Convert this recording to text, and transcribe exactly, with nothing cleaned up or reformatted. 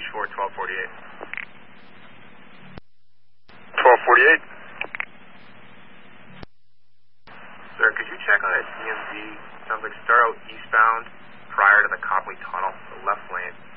for twelve forty-eight. twelve forty-eight. Sir, could you check on a D M V? Sounds like start out eastbound prior to the Copley Tunnel, the left lane.